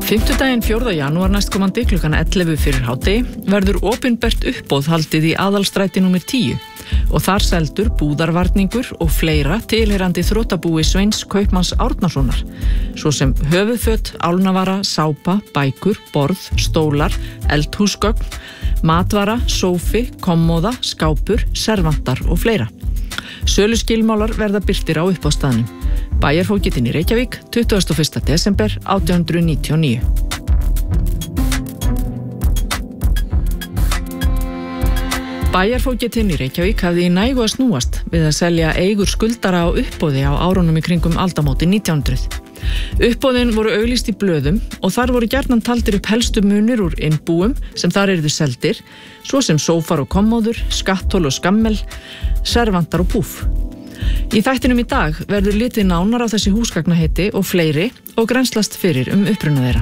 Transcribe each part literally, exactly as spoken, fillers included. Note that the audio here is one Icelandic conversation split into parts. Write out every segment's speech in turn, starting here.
Fimmtudaginn fjórða janúar næstkomandi klukkan ellefu fyrir hádegi verður opinbert uppboð haldið í Aðalstræti númer tíu og þar seldur búðarvarningur og fleira tilheyrandi þrotabúi Sveins Kaupmanns Árnasonar, svo sem höfuðföt, álnavara, sápa, bækur, borð, stólar, eldhúsgögn, matvara, sófi, kommóða, skápur, servantar og fleira. Söluskilmálar verða birtir á uppboðsstaðnum. Bæjarfógetinn í Reykjavík, tuttugasta og fyrsta desember átján hundruð níutíu og níu. Bæjarfógetinn í Reykjavík hafði í nægu að snúast við að selja eigur skuldara á uppboði á árunum í kringum aldamótin nítján hundruð. Uppboðin voru auglýst í blöðum og þar voru gjarnan taldir upp helstu munir úr innbúum sem þar yrðu seldir, svo sem sófar og kommóður, skatthól og skammel, servantar og púff. Í þættinum í dag verður litið nánar á þessi húsgagnaheiti og fleiri og grennslast fyrir um uppruna þeirra.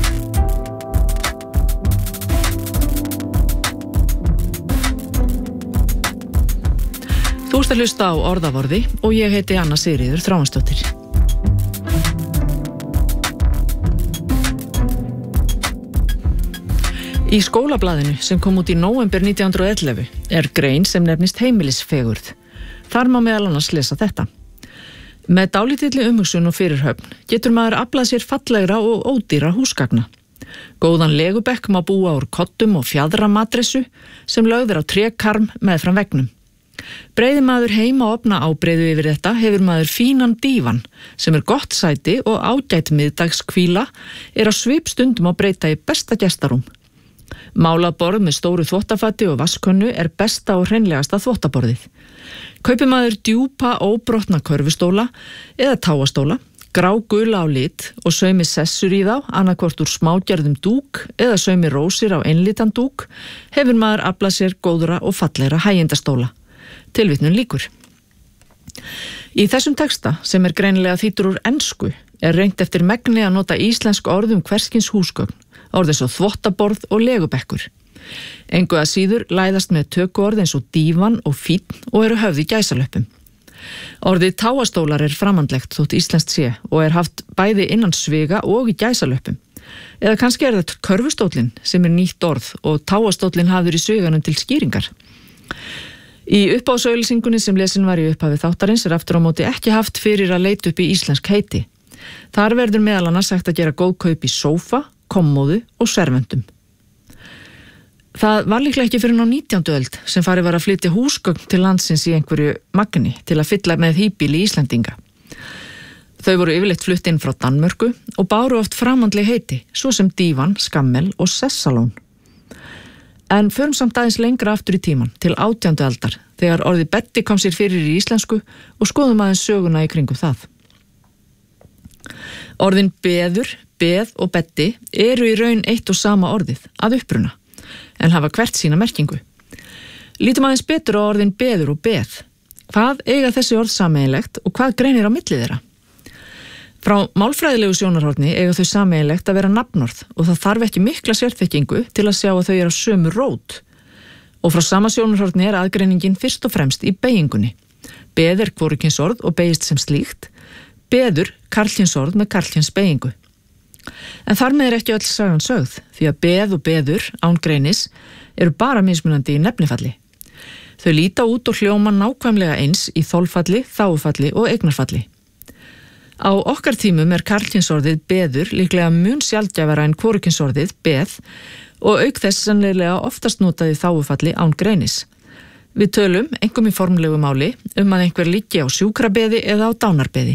Þú ert að hlusta á Orðavorði og ég heiti Anna Sigríður Þráinsdóttir. Í skólablaðinu sem kom út í nóvember nítján hundruð og ellefu er grein sem nefnist heimilisfegurð. Þar má meðal annars lesa þetta. Með dálítilli umhugsun og fyrirhöfn getur maður aflað sér fallegra og ódýra húsgagna. Góðan legubekk má búa úr kottum og fjaðramatressu sem lögð er á trékarm meðfram veggnum. Breiði maður heima og opna ábreiðu yfir þetta hefur maður fínan dívan sem er gott sæti og ágætt miðdagskvíla er á svipstundum að breyta í besta gestarum. Málað borð með stóru þvottafati og vaskönnu er besta og hreinlegasta þvottaborðið. Kaupi maður djúpa óbrotna körfustóla eða táastóla, grágula á lit og saumi sessur í þá, annaðhvort úr smágerðum dúk eða saumi rósir á einlitan dúk, hefur maður aflað sér góðra og fallegra hægindastóla. Tilvitnun lýkur. Í þessum texta, sem er greinilega þýddur úr ensku, er reynt eftir megni að nota íslensk orð um hverskins húsgögn, orð eins og þvottaborð og legubekkur. Engu að síður læðast með tökuorð eins og dívan og fínn og eru höfð í gæsalöppum. Orðið táastólar er framandlegt þótt íslenskt sé og er haft bæði innan sviga og í gæsalöppum. Eða kannski er þetta körfustólinn sem er nýtt orð og táastólinn hafður í sviganum til skýringar. Í uppáhaldsauglýsingunni sem lesin var í upphafi þáttarins er aftur á móti ekki haft fyrir að leita upp í íslensk heiti. Þar verður meðal annars hægt að gera góð kaup í sófa, kommóðu og servendum. Það var líklega ekki fyrir ná nítjándu öld sem farið var að flytja húsgögn til landsins í einhverju magni til að fylla með hýbýli Íslendinga. Þau voru yfirleitt flutt inn frá Danmörku og báru oft framandleg heiti, svo sem dívan, skammel og sessalón. En förum samt aðeins lengra aftur í tíman, til átjándu aldar, þegar orðið betti kom sér fyrir í íslensku og skoðum aðeins söguna í kringum það. Orðin beður, beð og betti eru í raun eitt og sama orðið, að uppruna, en hafa hvert sína merkingu. Lítum aðeins betur á orðin beður og beð. Hvað eiga þessi orð sameiginlegt og hvað greinir á milli þeirra? Frá málfræðilegu sjónarhorni eiga þau sameiginlegt að vera nafnorð og það þarf ekki mikla sérþekkingu til að sjá að þau eru á sömu rót. Og frá sama sjónarhorni er aðgreiningin fyrst og fremst í beygingunni. Beð er hvorugkynsorð og beygist sem slíkt, beður karlkynsorð með karlkyns beygingu. En þar með er ekki öll sagan sögð, því að beð og beður, án greinis, eru bara mismunandi í nefnifalli. Þau líta út og hljóma nákvæmlega eins í þolfalli, þágufalli og eignarfalli. Á okkar tímum er karlkynsorðið beður líklega mun sjaldgæfara en hvorugkynsorðið beð og auk þess sannlega oftast notað í þágufalli án greinis. Við tölum, einkum í formlegu máli, um að einhver liggi á sjúkrabeði eða á dánarbeði.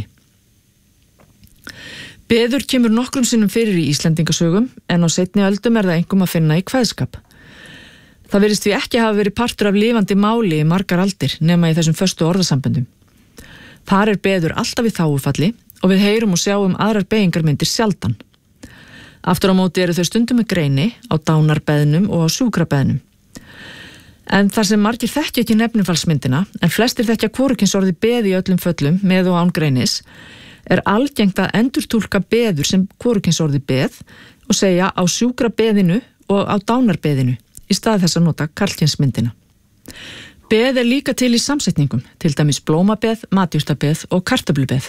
Beður kemur nokkrum sinnum fyrir í Íslendingasögum en á seinni öldum er það einkum að finna í kveðskap. Það virðist því ekki hafa verið partur af lifandi máli í margar aldir nema í þessum föstu orðasamböndum. Þar er beður alltaf í þágufalli og við heyrum og sjáum aðrar beygingarmyndir sjaldan. Aftur á móti eru þau stundum með greini á dánarbeðnum og á sjúkrabeðnum. En þar sem margir þekkja ekki nefnifallsmyndina en flestir þekkja hvorugkynsorði beð í öllum föllum með og án greinis, er algengt að endurtúlka beður sem hvorugkynsorði beð og segja á sjúkrabeðinu og á dánarbeðinu í stað þess að nota karlkynsmyndina. Beð er líka til í samsetningum, til dæmis blómabeð, matjurtabeð og kartöflubeð.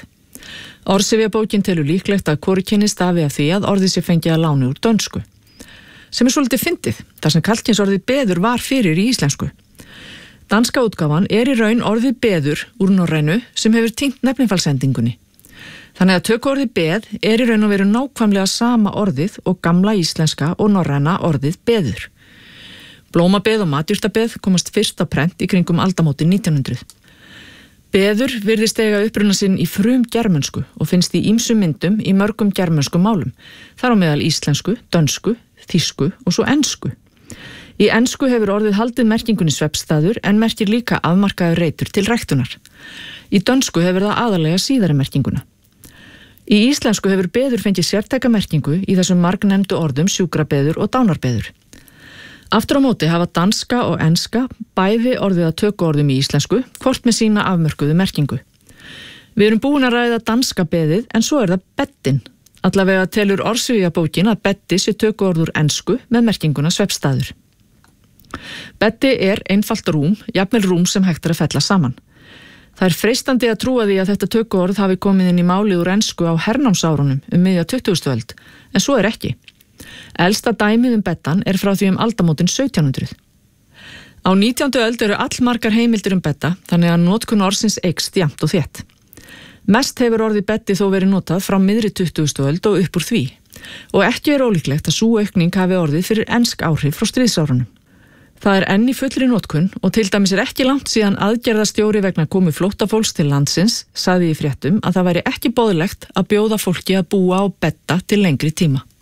Orðsifjabókin telur líklegt að hvorugkynið stafi af því að orðið sé fengið að láni úr dönsku. Sem er svolítið fyndið, þar sem karlkynsorðið beður var fyrir í íslensku. Danska útgáfan er í raun orðið beður úr norrænu sem hefur týnt nefnifalsendingunni. Þannig að tökuorðið beð er í raun og veru nákvæmlega sama orðið og gamla íslenska og norræna orðið beður. Blómabeð og matjurtabeð komast fyrst á prent í kringum aldamótin nítján hundruð. Beður virðist eiga uppruna sinn í frum germönsku og finnst í ýmsum myndum í mörgum germönskum málum, þar á meðal íslensku, dönsku, þýsku og svo ensku. Í ensku hefur orðið haldið merkingunni svefnstaður en merkir líka afmarkaður reitur til ræktunar. Í dönsku hefur það aðalega síðari merkinguna. Í íslensku hefur beður fengið sértæka merkingu í þessum margnefndu orðum sjúkrabeður og dánarbeður. Aftur á móti hafa danska og enska bæði orðið að tökuorðum í íslensku, hvort með sína afmörkuðu merkingu. Við erum búin að ræða danska beðið en svo er það beddin. Allavega telur orðsifjabókin að beddi sé tökuorður ensku með merkinguna svefnstaður. Beddi er einfalt rúm, jafnvel rúm sem hægt er að fella saman. Það er freistandi að trúa því að þetta tökuorð hafi komið inn í málið úr ensku á hernámsárunum um miðja tuttugustu öld, en svo er ekki. Elsta dæmið um beddan er frá því um aldamótin sautján hundruð. Á nítjándu öld eru allmargar heimildir um bedda, þannig að notkun orðsins eykst jafnt og þétt. Mest hefur orðið beddi þó verið notað frá miðri tuttugustu öld og upp úr því, og ekki er ólíklegt að sú aukning hafi orðið fyrir ensk áhrif frá stríðsárunum. Það er enn í fullri notkun og til dæmis er ekki langt síðan aðgerðastjóri vegna komu flóttafólks til landsins sagði í fréttum að það væri ekki boðlegt að bjóða fólki að búa á bedda til lengri tíma.